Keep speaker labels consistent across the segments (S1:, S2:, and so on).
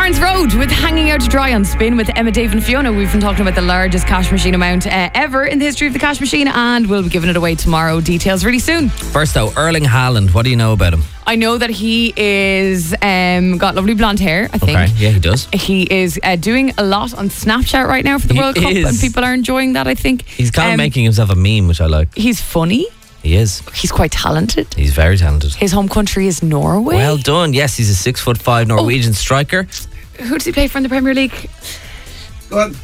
S1: Lawrence Road with Hanging Out to Dry on Spin with Emma, Dave and Fiona. We've been talking about the largest cash machine amount ever in the history of the cash machine, and we'll be giving it away tomorrow. Details really soon.
S2: First though, Erling Haaland, what do you know about him?
S1: I know that he is got lovely blonde hair, I think.
S2: Okay, yeah, he does.
S1: He is doing a lot on Snapchat right now for the World Cup, and people are enjoying that, I think.
S2: He's kind of making himself a meme, which I like.
S1: He's funny.
S2: He is.
S1: He's quite talented.
S2: He's very talented.
S1: His home country is Norway.
S2: Well done. Yes, he's a 6'5" Norwegian striker.
S1: Who does he play for in the Premier League?
S2: Go on.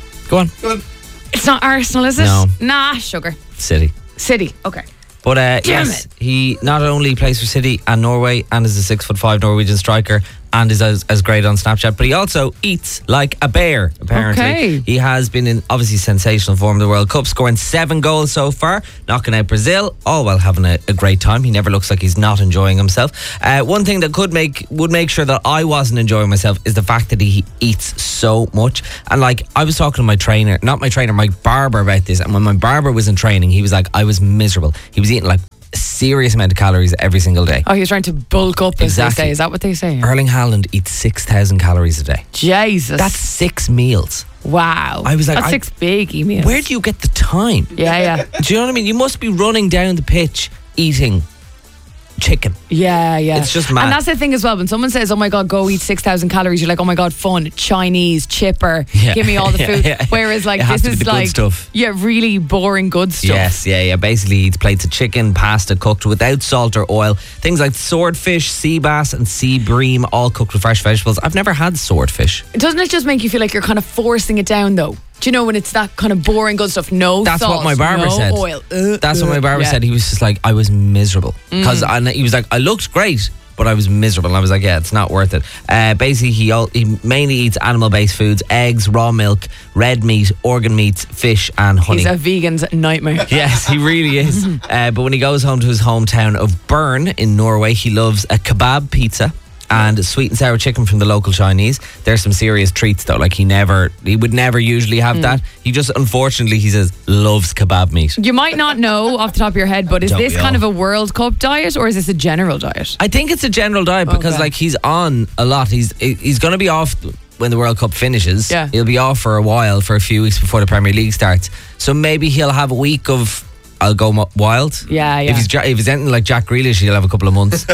S1: It's not Arsenal, is it?
S2: No.
S1: Nah, sugar.
S2: City.
S1: Okay.
S2: But yes, he not only plays for City and Norway and is a 6'5" Norwegian striker and is as great on Snapchat, but he also eats like a bear, apparently.
S1: Okay.
S2: He has been in obviously sensational form in the World Cup, scoring 7 goals so far, knocking out Brazil, all while having a great time. He never looks like he's not enjoying himself. One thing that would make sure that I wasn't enjoying myself is the fact that he eats so much. And like, I was talking to my barber about this, and when my barber was in training, he was like, I was miserable. He was eating like a serious amount of calories every single day.
S1: Oh, he was trying to bulk up, as they say. Is that what they say?
S2: Erling Haaland eats 6,000 calories a day.
S1: Jesus.
S2: That's 6 meals.
S1: Wow.
S2: I was like,
S1: that's 6 big meals.
S2: Where do you get the time?
S1: Yeah.
S2: Do you know what I mean? You must be running down the pitch eating chicken.
S1: Yeah.
S2: It's just mad.
S1: And that's the thing as well. When someone says, oh my God, go eat 6,000 calories, you're like, oh my God, fun, Chinese, chipper, give me all the food.
S2: Yeah.
S1: Whereas like,
S2: this
S1: is
S2: the
S1: like,
S2: good stuff.
S1: Yeah, really boring good stuff.
S2: Yes, yeah. Basically, he eats plates of chicken, pasta cooked without salt or oil. Things like swordfish, sea bass and sea bream, all cooked with fresh vegetables. I've never had swordfish.
S1: Doesn't it just make you feel like you're kind of forcing it down though? Do you know when it's that kind of boring good stuff?
S2: That's
S1: salt,
S2: what my barber said.
S1: Oil.
S2: That's what my barber said. He was just like, I was miserable. Because he was like, I looked great, but I was miserable. And I was like, yeah, it's not worth it. Basically, he mainly eats animal-based foods, eggs, raw milk, red meat, organ meats, fish and honey.
S1: He's a vegan's nightmare.
S2: Yes, he really is. But when he goes home to his hometown of Bern in Norway, he loves a kebab pizza and sweet and sour chicken from the local Chinese. There's some serious treats though. Like he would never usually have that. He just, unfortunately, he says loves kebab meat.
S1: You might not know off the top of your head, but is this kind of a World Cup diet or is this a general diet?
S2: I think it's a general diet because like he's on a lot. He's going to be off when the World Cup finishes.
S1: Yeah.
S2: He'll be off for a while, for a few weeks before the Premier League starts. So maybe he'll have a week of I'll go wild. Yeah. If he's anything like Jack Grealish, he'll have a couple of months.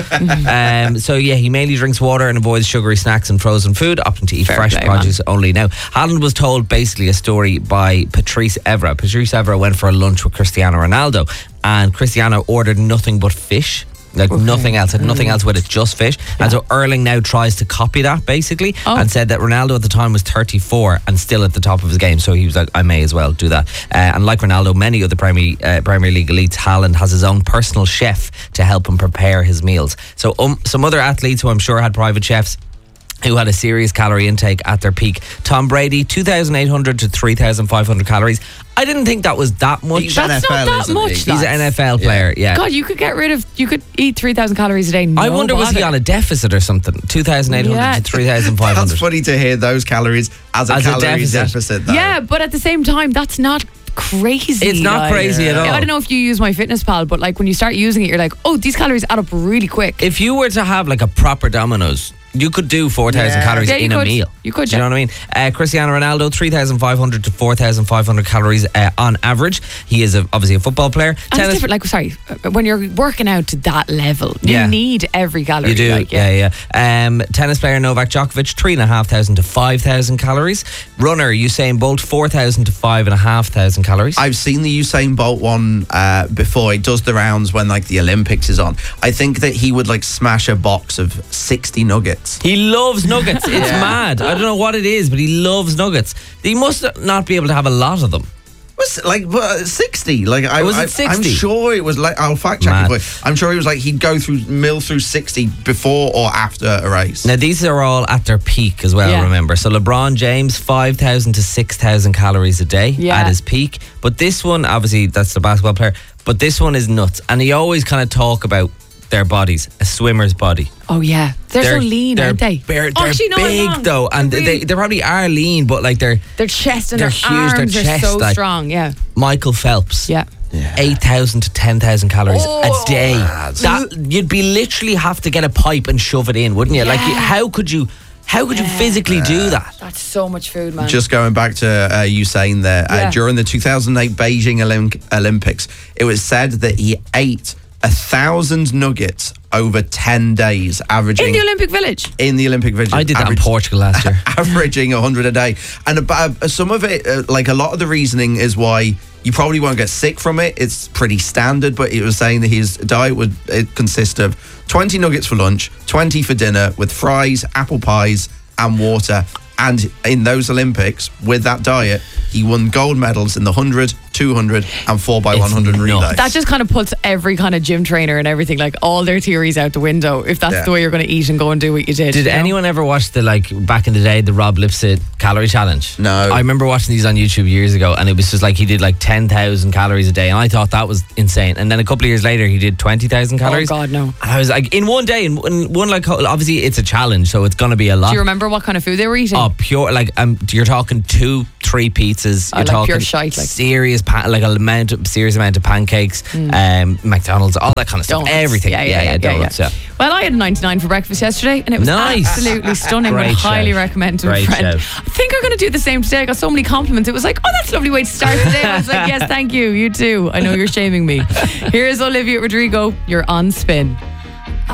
S2: So yeah, he mainly drinks water and avoids sugary snacks and frozen food, opting to eat fresh produce only now. Haaland was told basically a story by Patrice Evra. Patrice Evra went for a lunch with Cristiano Ronaldo, and Cristiano ordered nothing but fish. Like nothing else, had nothing else with it, just fish. And so Erling now tries to copy that basically, and said that Ronaldo at the time was 34 and still at the top of his game. So he was like, I may as well do that. And like Ronaldo, many other Premier League elites, Haaland has his own personal chef to help him prepare his meals. So some other athletes who I'm sure had private chefs who had a serious calorie intake at their peak. Tom Brady, 2,800 to 3,500 calories. I didn't think that was that much.
S1: That's
S3: NFL,
S1: not that much.
S2: He's an NFL player, yeah.
S1: God, you could eat 3,000 calories a day.
S2: I wonder, was he on a deficit or something? 2,800 to 3,500.
S3: That's funny to hear those calories as a calorie deficit though.
S1: Yeah, but at the same time, that's not crazy.
S2: It's not crazy at all.
S1: I don't know if you use MyFitnessPal, but like when you start using it, you're like, oh, these calories add up really quick.
S2: If you were to have like a proper Domino's, you could do 4,000 calories in a meal.
S1: You could,
S2: do you know what I mean? Cristiano Ronaldo, 3,500 to 4,500 calories on average. He is obviously a football player.
S1: And it's different. Like, when you're working out to that level, you need every calorie.
S2: You do, yeah. Tennis player Novak Djokovic, 3,500 to 5,000 calories. Runner Usain Bolt, 4,000 to 5,500 calories.
S3: I've seen the Usain Bolt one before. He does the rounds when like the Olympics is on. I think that he would like smash a box of 60 nuggets.
S2: He loves nuggets. It's mad. I don't know what it is, but he loves nuggets. He must not be able to have a lot of them.
S3: Was like 60? Like
S2: was it 60?
S3: I'm sure it was like, I'll fact check it. I'm sure he was like he'd mill through 60 before or after a race.
S2: Now these are all at their peak as well. Remember, so LeBron James 5,000 to 6,000 calories a day at his peak. But this one, obviously, that's the basketball player. But this one is nuts, and he always kind of talk about their bodies, a swimmer's body.
S1: Oh yeah, they're so lean, aren't they?
S2: They're big though, and they probably are lean, but like their
S1: chest and
S2: they're
S1: their
S2: huge,
S1: arms
S2: their chest,
S1: are so
S2: like
S1: strong. Yeah,
S2: Michael Phelps. 8,000 to 10,000 calories a day. That you'd be literally have to get a pipe and shove it in, wouldn't you? Like, how could you How could you physically do that?
S1: That's so much food, man.
S3: Just going back to you saying there, during the 2008 Beijing Olympics, it was said that he ate 1,000 nuggets over 10 days, averaging...
S1: In the Olympic Village?
S3: In the Olympic Village.
S2: I did that in Portugal last year. Averaging
S3: 100 a day. And some of it, like a lot of the reasoning is why you probably won't get sick from it. It's pretty standard, but it was saying that his diet would consist of 20 nuggets for lunch, 20 for dinner, with fries, apple pies, and water. And in those Olympics, with that diet, he won gold medals in the 100, 200 and 4x100 relays.
S1: That just kind of puts every kind of gym trainer and everything, like all their theories out the window if that's the way you're going to eat and go and do what you did.
S2: Did anyone ever watch the, like, back in the day, the Rob Lipsett calorie challenge?
S3: No.
S2: I remember watching these on YouTube years ago, and it was just like he did like 10,000 calories a day, and I thought that was insane. And then a couple of years later, he did 20,000 calories.
S1: Oh God, no.
S2: And I was like, in one day, in one, like, obviously it's a challenge, so it's going to be a lot.
S1: Do you remember what kind of food they were eating?
S2: Oh, pure, like, you're talking 2-3 pizzas. You're
S1: like
S2: talking
S1: pure shite, like
S2: serious, serious amount of pancakes, McDonald's, all that kind of stuff.
S1: Donuts.
S2: Everything.
S1: Donuts,
S2: yeah.
S1: Well, I had a 99 for breakfast yesterday, and it was absolutely stunning. Would highly recommend to a friend. I think I'm going to do the same today. I got so many compliments. It was like, oh, that's a lovely way to start the day. I was like, yes, thank you. You too. I know you're shaming me. Here's Olivia Rodrigo. You're on Spin.